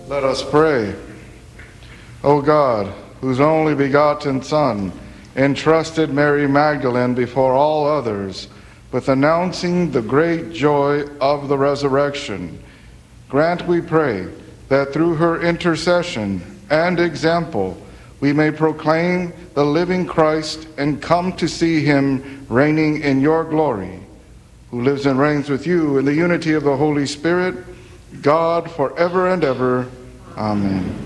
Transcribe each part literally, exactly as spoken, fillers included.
Let us pray. O God, whose only begotten Son entrusted Mary Magdalene before all others with announcing the great joy of the resurrection, grant, we pray, that through her intercession and example we may proclaim the living Christ and come to see him reigning in your glory, who lives and reigns with you in the unity of the Holy Spirit, God, forever and ever. Amen.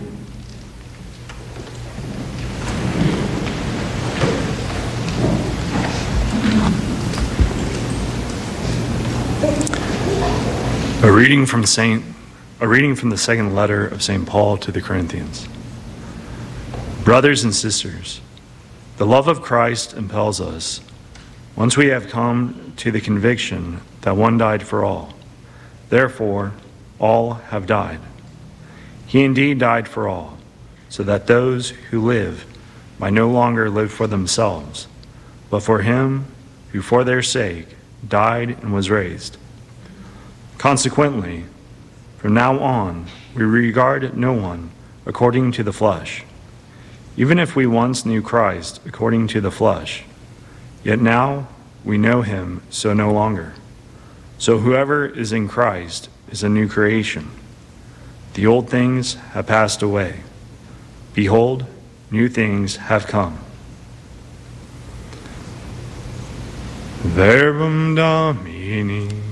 A reading from Saint, a reading from the second letter of Saint Paul to the Corinthians. Brothers and sisters, the love of Christ impels us. Once we have come to the conviction that one died for all, therefore all have died. He indeed died for all, so that those who live might no longer live for themselves, but for him who for their sake died and was raised. Consequently, from now on, we regard no one according to the flesh. Even if we once knew Christ according to the flesh, yet now we know him so no longer. So whoever is in Christ is a new creation. The old things have passed away. Behold, new things have come. Verbum Domini.